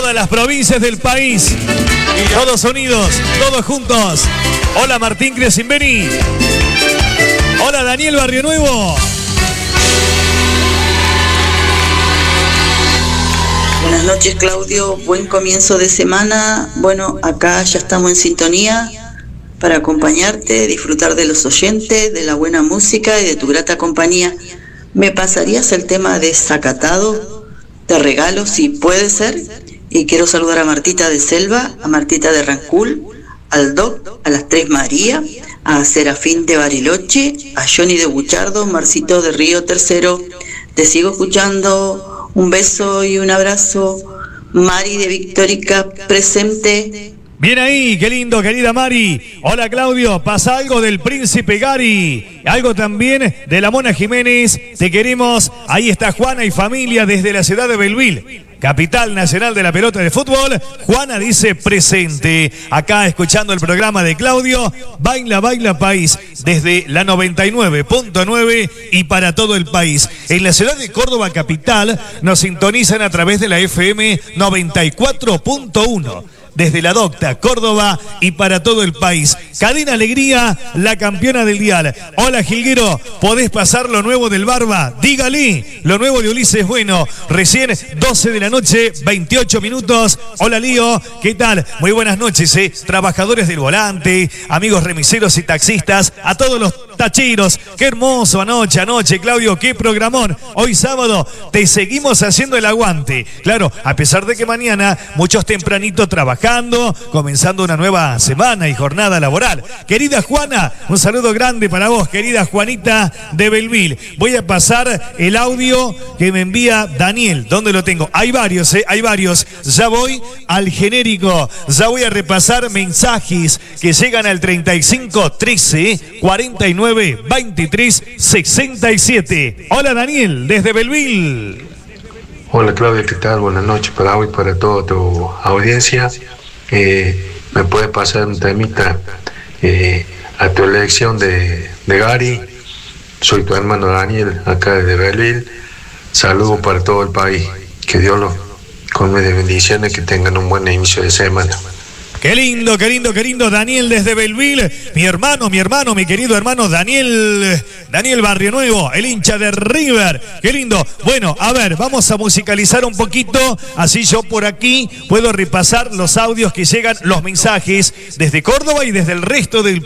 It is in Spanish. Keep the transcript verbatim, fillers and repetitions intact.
todas las provincias del país. Todos unidos, todos juntos. Hola Martín Crescimbeni. Hola Daniel Barrio Nuevo. Buenas noches, Claudio. Buen comienzo de semana. Bueno, acá ya estamos en sintonía para acompañarte, disfrutar de los oyentes, de la buena música y de tu grata compañía. ¿Me pasarías el tema de Zacatado? Te regalo, si puede ser. Y quiero saludar a Martita de Selva, a Martita de Rancul, al Doc, a las Tres María, a Serafín de Bariloche, a Johnny de Buchardo, Marcito de Río Tercero. Te sigo escuchando. Un beso y un abrazo. Mari de Victórica, presente. Bien ahí, qué lindo, querida Mari. Hola Claudio, pasa algo del Príncipe Gary, algo también de la Mona Jiménez. Te queremos. Ahí está Juana y familia desde la ciudad de Belville, capital nacional de la pelota de fútbol. Juana dice presente. Acá escuchando el programa de Claudio. Baila, baila país. Desde la noventa y nueve punto nueve y para todo el país. En la ciudad de Córdoba capital nos sintonizan a través de la F M noventa y cuatro punto uno. Desde la Docta, Córdoba y para todo el país. Cadena Alegría, la campeona del dial. Hola Gilguero, ¿podés pasar lo nuevo del Barba? Dígale, lo nuevo de Ulises Bueno. Recién doce de la noche, veintiocho minutos. Hola Lío, ¿qué tal? Muy buenas noches, eh. Trabajadores del volante, amigos remiseros y taxistas, a todos los tacheros. Qué hermoso anoche, anoche, Claudio, qué programón. Hoy sábado te seguimos haciendo el aguante. Claro, a pesar de que mañana muchos tempranitos trabajan, comenzando una nueva semana y jornada laboral. Querida Juana, un saludo grande para vos, querida Juanita de Belville. Voy a pasar el audio que me envía Daniel. ¿Dónde lo tengo? Hay varios, ¿eh? Hay varios. Ya voy al genérico. Ya voy a repasar mensajes que llegan al treinta y cinco, trece, cuarenta y nueve, veintitrés, sesenta y siete. Hola Daniel, desde Belville. Hola Claudia, ¿qué tal? Buenas noches para hoy, para toda tu audiencia. Eh, ¿Me puedes pasar un temita eh, a tu elección de, de Gary? Soy tu hermano Daniel, acá desde Belville. Saludos para todo el país. Que Dios los colme de bendiciones, que tengan un buen inicio de semana. Qué lindo, qué lindo, qué lindo, Daniel desde Belville, mi hermano, mi hermano, mi querido hermano Daniel, Daniel Barrio Nuevo, el hincha de River, qué lindo. Bueno, a ver, vamos a musicalizar un poquito, así yo por aquí puedo repasar los audios que llegan, los mensajes desde Córdoba y desde el resto del